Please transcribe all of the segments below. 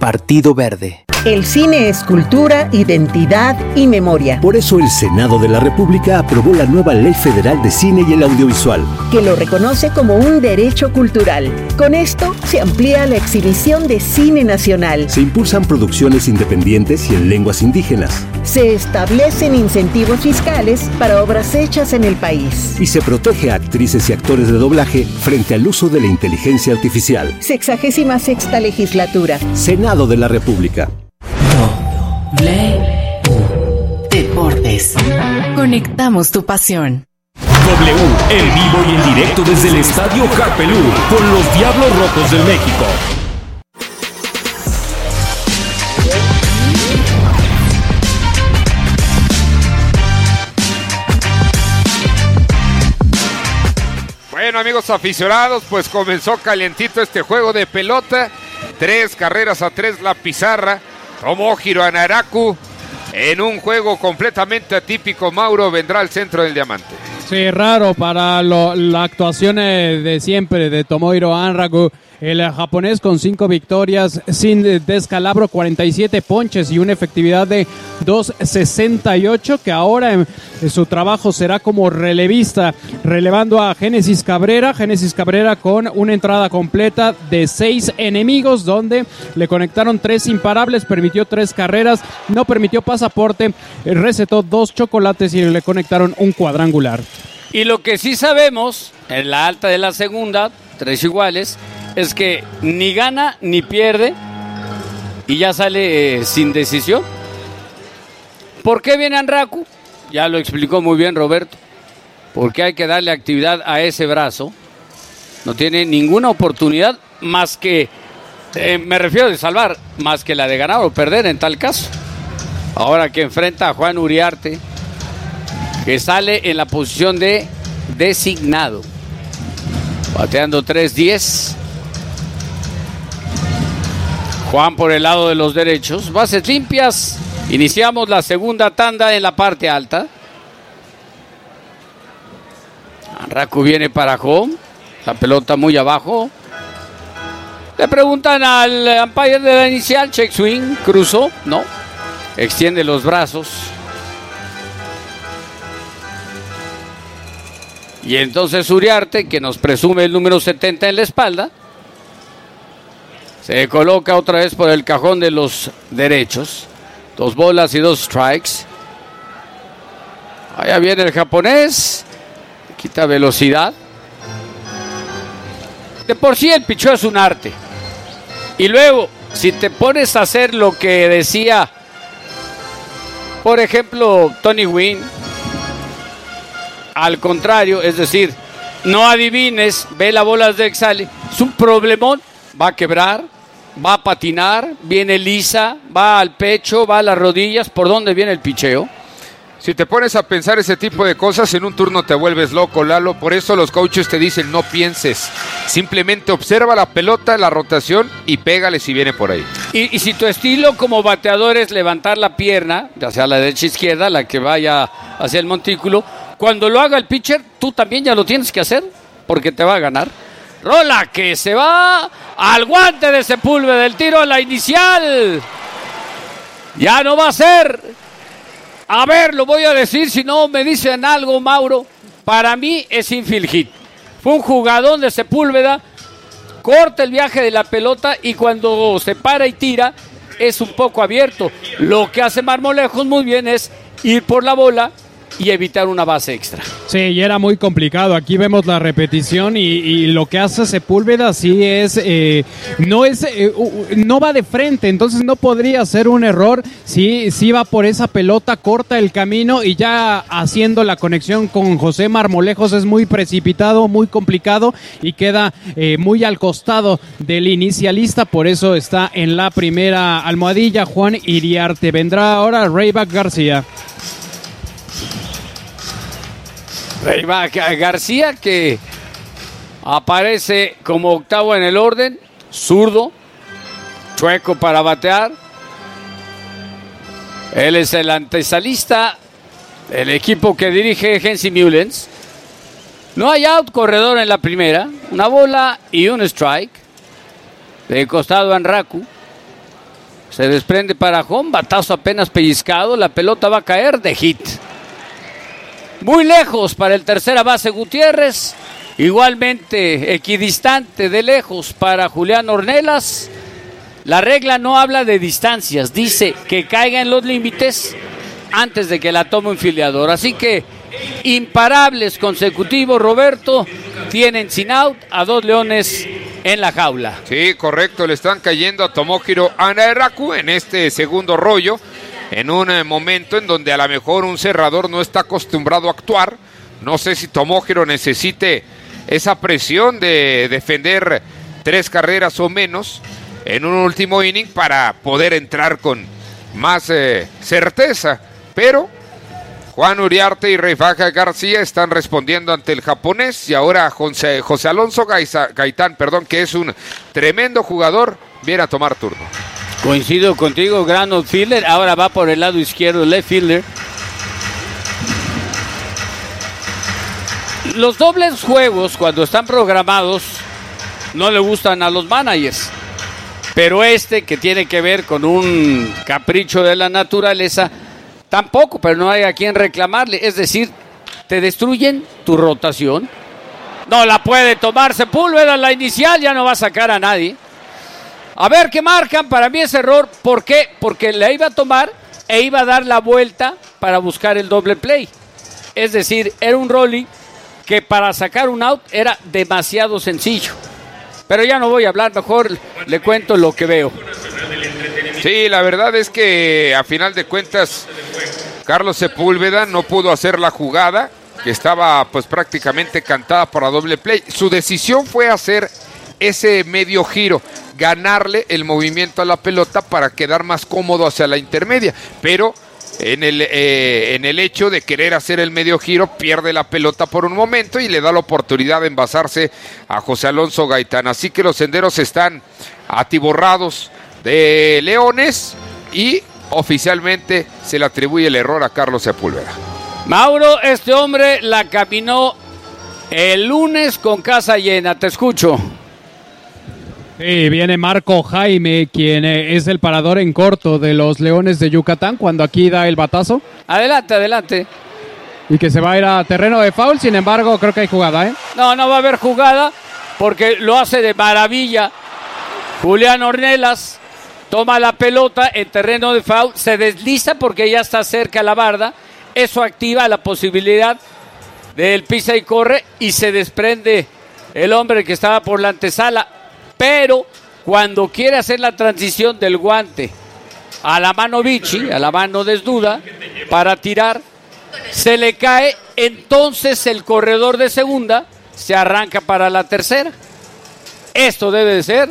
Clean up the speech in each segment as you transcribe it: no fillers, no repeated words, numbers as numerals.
Partido Verde. El cine es cultura, identidad y memoria. Por eso el Senado de la República aprobó la nueva Ley Federal de Cine y el Audiovisual, que lo reconoce como un derecho cultural. Con esto se amplía la exhibición de cine nacional. Se impulsan producciones independientes y en lenguas indígenas. Se establecen incentivos fiscales para obras hechas en el país. Y se protege a actrices y actores de doblaje frente al uso de la inteligencia artificial. 66ª legislatura. Senado de la República. Deportes. Conectamos tu pasión. W, en vivo y en directo desde el Estadio Carpelú, con los Diablos Rojos del México. Bueno, amigos aficionados, pues comenzó calientito este juego de pelota. 3-3 la pizarra. Tomohiro Anaraku en un juego completamente atípico. Mauro, vendrá al centro del diamante. Sí, raro para la actuación de siempre de Tomohiro Anaraku. El japonés con 5 victorias sin descalabro, 47 ponches y una efectividad de 2.68, que ahora en su trabajo será como relevista, relevando a Génesis Cabrera. Génesis Cabrera con una entrada completa de 6 enemigos, donde le conectaron 3 imparables, permitió 3 carreras, no permitió pasaporte, recetó 2 chocolates y le conectaron un cuadrangular. Y lo que sí sabemos, en la alta de la segunda, 3 iguales, es que ni gana ni pierde y ya sale sin decisión. ¿Por qué viene Anaraku? Ya lo explicó muy bien Roberto. Porque hay que darle actividad a ese brazo. No tiene ninguna oportunidad más que, me refiero de salvar, más que la de ganar o perder en tal caso. Ahora que enfrenta a Juan Uriarte, que sale en la posición de designado, bateando 3-10. Juan por el lado de los derechos, bases limpias. Iniciamos la segunda tanda en la parte alta. Anaraku viene para home, la pelota muy abajo. Le preguntan al umpire de la inicial, check swing, cruzó, no, extiende los brazos. Y entonces Uriarte, que nos presume el número 70 en la espalda, se coloca otra vez por el cajón de los derechos. 2 bolas y 2 strikes. Allá viene el japonés. Quita velocidad. De por sí el picheo es un arte. Y luego, si te pones a hacer lo que decía, por ejemplo, Tony Gwynn, al contrario, es decir, no adivines, ve la bola de exhale, es un problemón, va a quebrar, va a patinar, viene lisa, va al pecho, va a las rodillas. ¿Por dónde viene el picheo? Si te pones a pensar ese tipo de cosas, en un turno te vuelves loco, Lalo. Por eso los coaches te dicen no pienses. Simplemente observa la pelota, la rotación y pégale si viene por ahí. Y si tu estilo como bateador es levantar la pierna, ya sea la derecha izquierda, la que vaya hacia el montículo, cuando lo haga el pitcher, tú también ya lo tienes que hacer, porque te va a ganar. Rola que se va al guante de Sepúlveda, del tiro a la inicial. Ya no va a ser. A ver, lo voy a decir, si no me dicen algo, Mauro. Para mí es infield hit. Fue un jugadón de Sepúlveda. Corta el viaje de la pelota y cuando se para y tira es un poco abierto. Lo que hace Marmolejos muy bien es ir por la bola y evitar una base extra. Sí, y era muy complicado. Aquí vemos la repetición y lo que hace Sepúlveda sí es, no va de frente, entonces no podría ser un error. Sí va por esa pelota, corta el camino y ya haciendo la conexión con José Marmolejos es muy precipitado, muy complicado y queda muy al costado del inicialista, por eso está en la primera almohadilla Juan Iriarte. Vendrá ahora Rayback García. García, que aparece como octavo en el orden, zurdo, chueco para batear. Él es el antesalista del equipo que dirige Hensi Mullens. No hay out, corredor en la primera, una bola y un strike. De costado Anaraku. Se desprende para home, batazo apenas pellizcado, la pelota va a caer de hit. Muy lejos para el tercera base Gutiérrez, igualmente equidistante de lejos para Julián Ornelas. La regla no habla de distancias, dice que caiga en los límites antes de que la tome un filiador. Así que imparables consecutivos, Roberto, tienen sin out a 2 leones en la jaula. Sí, correcto, le están cayendo a Tomohiro Anaraku en este segundo rollo, en un momento en donde a lo mejor un cerrador no está acostumbrado a actuar. No sé si Tomohiro necesite esa presión de defender 3 carreras o menos en un último inning para poder entrar con más certeza, pero Juan Uriarte y Reifaja García están respondiendo ante el japonés, y ahora José Alonso Gaitán, que es un tremendo jugador, viene a tomar turno. Coincido contigo, gran outfielder, ahora va por el lado izquierdo, left fielder. Los dobles juegos, cuando están programados, no le gustan a los managers, pero que tiene que ver con un capricho de la naturaleza, tampoco, pero no hay a quien reclamarle. Es decir, te destruyen tu rotación. No la puede tomar Sepúlveda, la inicial, ya no va a sacar a nadie. A ver qué marcan, para mí es error. ¿Por qué? Porque la iba a tomar e iba a dar la vuelta para buscar el doble play. Es decir, era un rolling que para sacar un out era demasiado sencillo. Pero ya no voy a hablar, mejor le cuento lo que veo. Sí, la verdad es que a final de cuentas Carlos Sepúlveda no pudo hacer la jugada, que estaba pues prácticamente cantada para doble play. Su decisión fue hacer ese medio giro, ganarle el movimiento a la pelota para quedar más cómodo hacia la intermedia, pero en el hecho de querer hacer el medio giro pierde la pelota por un momento y le da la oportunidad de envasarse a José Alonso Gaitán. Así que los senderos están atiborrados de leones y oficialmente se le atribuye el error a Carlos Sepúlveda. Mauro, este hombre la caminó el lunes con casa llena, te escucho. Sí, viene Marco Jaime, quien es el parador en corto de los Leones de Yucatán, cuando aquí da el batazo. Adelante. Y que se va a ir a terreno de foul, sin embargo, creo que hay jugada, ¿eh? No va a haber jugada, porque lo hace de maravilla Julián Ornelas. Toma la pelota en terreno de foul, se desliza porque ya está cerca la barda. Eso activa la posibilidad del pisa y corre y se desprende el hombre que estaba por la antesala. Pero cuando quiere hacer la transición del guante a la mano bichi, a la mano desnuda, para tirar, se le cae. Entonces el corredor de segunda se arranca para la tercera. Esto debe de ser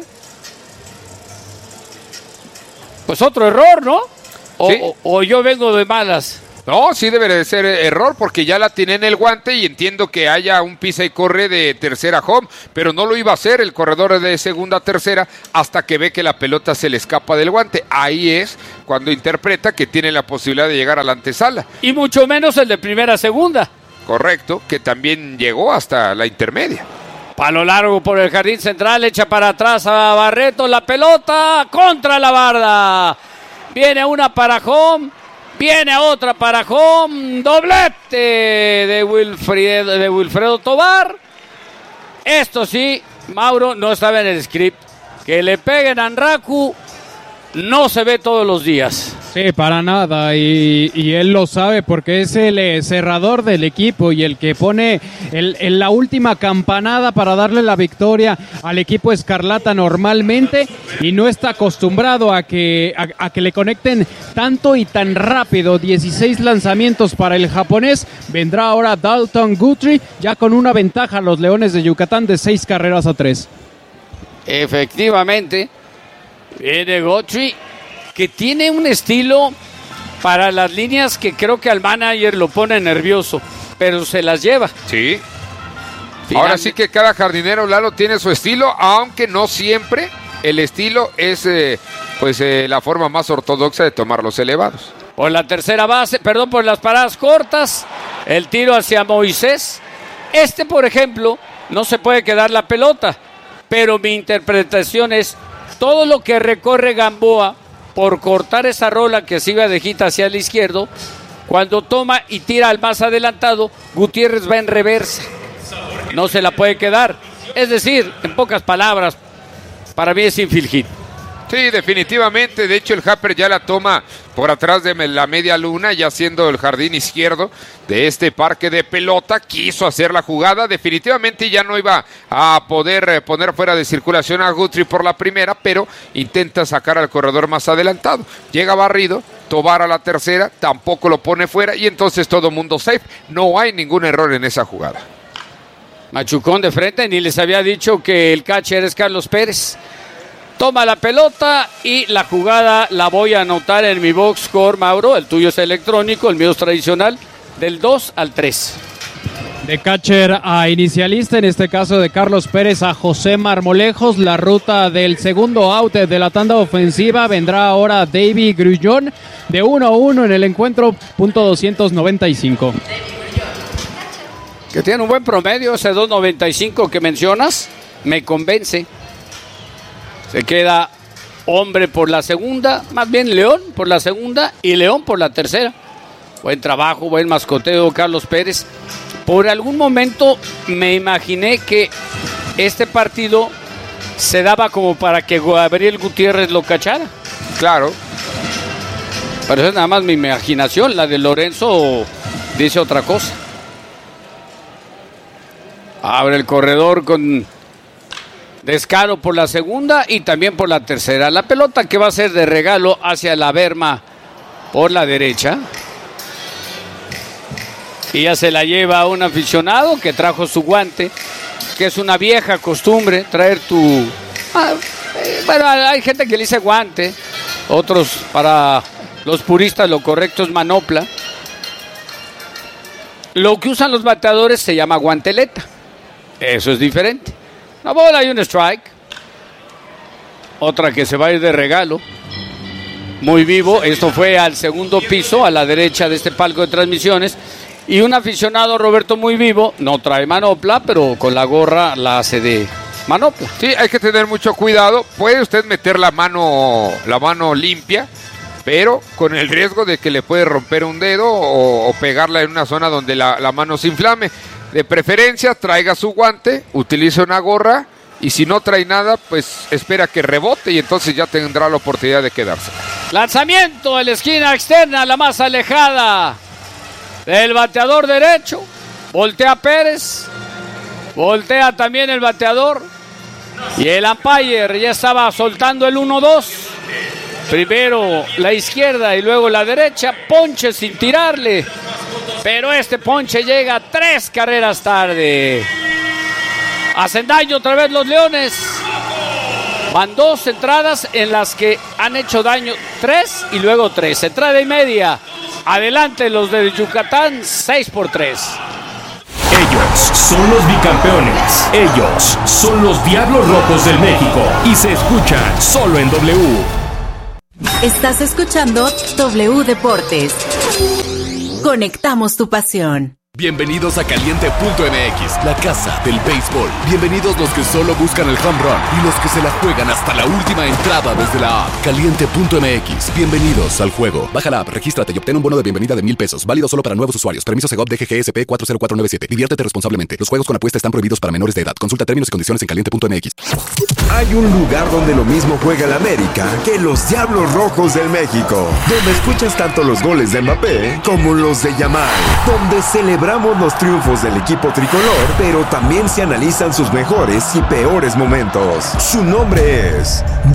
pues otro error, ¿no? Sí. O yo vengo de malas. No, sí debe de ser error porque ya la tiene en el guante y entiendo que haya un pisa y corre de tercera home, pero no lo iba a hacer el corredor de segunda a tercera hasta que ve que la pelota se le escapa del guante. Ahí es cuando interpreta que tiene la posibilidad de llegar a la antesala. Y mucho menos el de primera a segunda. Correcto, que también llegó hasta la intermedia. Palo largo por el jardín central, echa para atrás a Barreto, la pelota contra la barda. Viene una para home, viene otra para home, doblete de Wilfredo Tovar. Esto sí, Mauro, no estaba en el script. Que le peguen a Anraku no se ve todos los días. Sí, para nada, y él lo sabe porque es el cerrador del equipo y el que pone la última campanada para darle la victoria al equipo escarlata normalmente, y no está acostumbrado a que le conecten tanto y tan rápido. 16 lanzamientos para el japonés. Vendrá ahora Dalton Guthrie, ya con una ventaja a los Leones de Yucatán de 6 carreras a 3. Efectivamente, viene Guthrie, que tiene un estilo para las líneas que creo que al manager lo pone nervioso, pero se las lleva. Sí. Ahora sí que cada jardinero, Lalo, tiene su estilo, aunque no siempre el estilo es la forma más ortodoxa de tomar los elevados. Por la tercera base, por las paradas cortas, el tiro hacia Moisés. Por ejemplo, no se puede quedar la pelota, pero mi interpretación es todo lo que recorre Gamboa por cortar esa rola que se iba de hit hacia el izquierdo. Cuando toma y tira al más adelantado, Gutiérrez va en reversa. No se la puede quedar. Es decir, en pocas palabras, para mí es infield hit. Sí, definitivamente. De hecho, el Happer ya la toma por atrás de la media luna, ya siendo el jardín izquierdo de este parque de pelota. Quiso hacer la jugada. Definitivamente ya no iba a poder poner fuera de circulación a Guthrie por la primera, pero intenta sacar al corredor más adelantado. Llega barrido, Tobar a la tercera, tampoco lo pone fuera y entonces todo mundo safe. No hay ningún error en esa jugada. Machucón de frente, ni les había dicho que el catcher es Carlos Pérez. Toma la pelota y la jugada la voy a anotar en mi box score, Mauro. El tuyo es electrónico, el mío es tradicional, del 2 al 3. De catcher a inicialista, en este caso de Carlos Pérez a José Marmolejos. La ruta del segundo out de la tanda ofensiva vendrá ahora David Grullón de 1-1 en el encuentro, punto 295. Que tiene un buen promedio, ese 2.95 que mencionas, me convence. Se queda hombre por la segunda, más bien León por la segunda y León por la tercera. Buen trabajo, buen mascoteo, Carlos Pérez. Por algún momento me imaginé que este partido se daba como para que Gabriel Gutiérrez lo cachara. Claro. Pero es nada más mi imaginación, la de Lorenzo dice otra cosa. Abre el corredor con descaro por la segunda y también por la tercera. La pelota que va a ser de regalo hacia la berma por la derecha. Y ya se la lleva un aficionado que trajo su guante, que es una vieja costumbre traer tu... bueno, hay gente que le dice guante, otros para los puristas lo correcto es manopla. Lo que usan los bateadores se llama guanteleta. Eso es diferente. Una bola y un strike. Otra que se va a ir de regalo. Muy vivo. Esto fue al segundo piso, a la derecha de este palco de transmisiones. Y un aficionado, Roberto, muy vivo. No trae manopla, pero con la gorra la hace de manopla. Sí, hay que tener mucho cuidado. Puede usted meter la mano limpia, pero con el riesgo de que le puede romper un dedo o pegarla en una zona donde la mano se inflame. De preferencia, traiga su guante, utilice una gorra y si no trae nada, pues espera que rebote y entonces ya tendrá la oportunidad de quedarse. Lanzamiento en la esquina externa, la más alejada del bateador derecho. Voltea Pérez, voltea también el bateador y el umpire ya estaba soltando el 1-2. Primero la izquierda y luego la derecha, ponche sin tirarle. Pero este ponche llega 3 carreras tarde. Hacen daño otra vez los Leones. Van 2 entradas en las que han hecho daño 3 y luego 3. Entrada y media. Adelante los de Yucatán, 6-3. Ellos son los bicampeones. Ellos son los Diablos Rojos del México. Y se escuchan solo en W. Estás escuchando W Deportes. Conectamos tu pasión. Bienvenidos a Caliente.mx, la casa del béisbol. Bienvenidos los que solo buscan el home run y los que se la juegan hasta la última entrada desde la app. Caliente.mx, bienvenidos al juego. Baja la app, regístrate y obtén un bono de bienvenida de $1,000. Válido solo para nuevos usuarios. Permiso Segov DGGSP 40497. Diviértete responsablemente. Los juegos con apuesta están prohibidos para menores de edad. Consulta términos y condiciones en Caliente.mx. Hay un lugar donde lo mismo juega el América que los Diablos Rojos del México. Donde escuchas tanto los goles de Mbappé como los de Yamal. Donde celebramos los triunfos del equipo tricolor, pero también se analizan sus mejores y peores momentos. Su nombre es